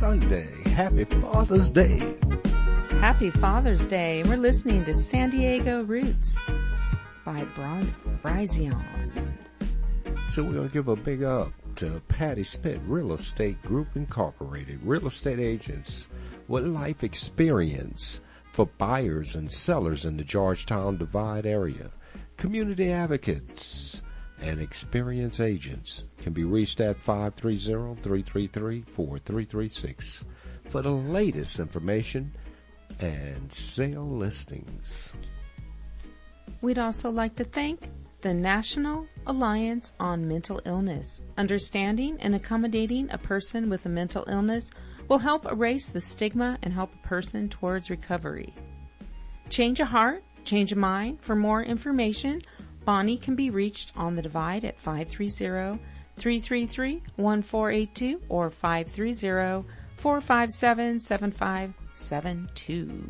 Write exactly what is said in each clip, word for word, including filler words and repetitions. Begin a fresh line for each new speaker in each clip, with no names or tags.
Sunday. Happy Father's Day.
Happy Father's Day. We're listening to San Diego Roots by Bron Bryzion.
So we're going to give a big up to Patty Smith Real Estate Group Incorporated. Real estate agents with life experience for buyers and sellers in the Georgetown Divide area. Community advocates and experienced agents can be reached at five three zero, three three three, four three three six for the latest information and sale listings.
We'd also like to thank the National Alliance on Mental Illness. Understanding and accommodating a person with a mental illness will help erase the stigma and help a person towards recovery. Change a heart, change a mind. For more information, Bonnie can be reached on the Divide at five three zero, three three three, one four eight two or five three zero, four five seven, seven five seven two.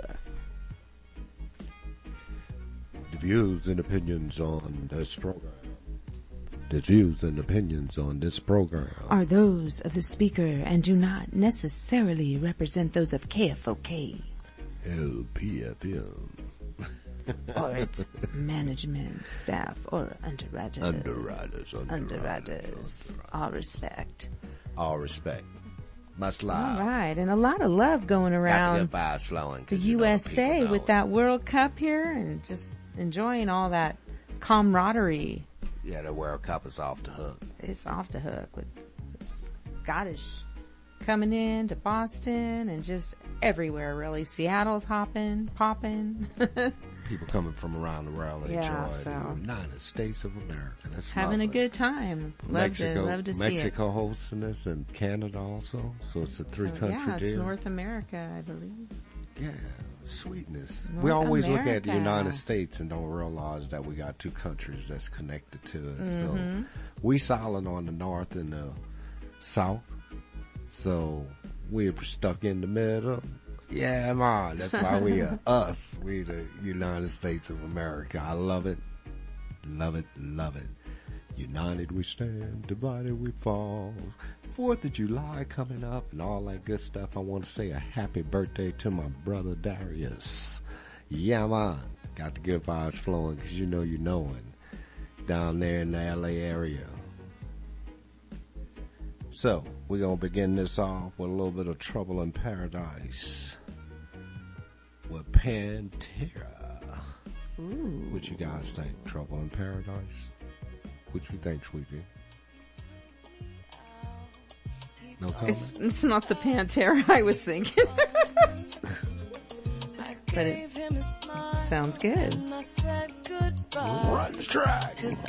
The views and opinions on this program. The views and opinions on this program
are those of the speaker and do not necessarily represent those of K F O K.
L P F M.
Or its management, staff, or underwriters.
Underwriters, underwriters.
Underwriters. All respect.
All respect. Much love.
All right, and a lot of love going around
flowing,
the U S A with that World Cup here and just enjoying all that camaraderie.
Yeah, the World Cup is off the hook.
It's off the hook with Scottish coming in to Boston and just everywhere, really. Seattle's hopping, popping.
People coming from around the world
yeah,
enjoy
so.
the United States of America. That's
having
lovely.
a good time. Love
Mexico,
to love to see
Mexico
it.
hosting us and Canada also. So it's a three
so,
country
yeah,
deal.
it's North America, I believe.
Yeah, sweetness.
North
we always
America.
look at the United States and don't realize that we got two countries that's connected to us.
Mm-hmm.
So we silent on the north and the south. So we're stuck in the middle. Yeah, man, that's why we are us. We the United States of America. I love it. Love it, love it. United we stand, divided we fall. Fourth of July coming up and all that good stuff. I want to say a happy birthday to my brother Darius. Yeah, man. Got the good vibes flowing because you know you knowing down there in the L A area. So, we're going to begin this off with a little bit of Trouble in Paradise with Pantera.
Ooh.
What you guys think? Trouble in Paradise? What you think, sweetie? No comment?
It's, it's not the Pantera I was thinking. But it sounds good.
Run the track.